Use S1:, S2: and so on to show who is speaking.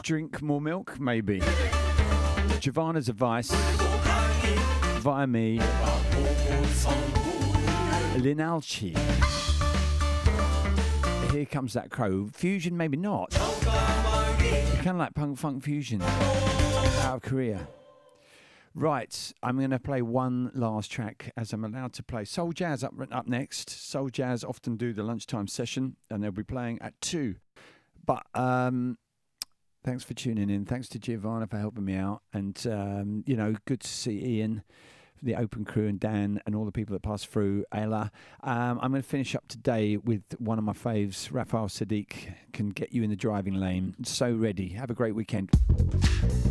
S1: drink more milk? Maybe. Giovanna's advice via me, Linalchi. Here Comes That Crow. Fusion, maybe not. Kind of like punk funk fusion out of Korea. Right, I'm going to play one last track as I'm allowed to play. Soul Jazz up next. Soul Jazz often do the lunchtime session and they'll be playing at 2. But thanks for tuning in. Thanks to Giovanna for helping me out. And, good to see Ian, the Open Crew, and Dan and all the people that passed through. Ayla. I'm going to finish up today with one of my faves, Raphael Sadiq, Can Get You in the Driving Lane. So ready. Have a great weekend.